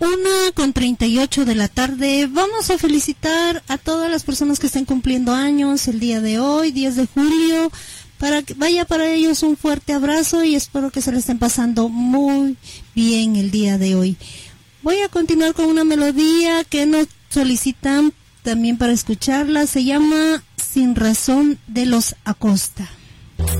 1:38 de la tarde. Vamos a felicitar a todas las personas que estén cumpliendo años el día de hoy, 10 de julio. Vaya para ellos un fuerte abrazo y espero que se le estén pasando muy bien el día de hoy. Voy a continuar con una melodía que nos solicitan también para escucharla. Se llama Sin Razón, de los Acosta.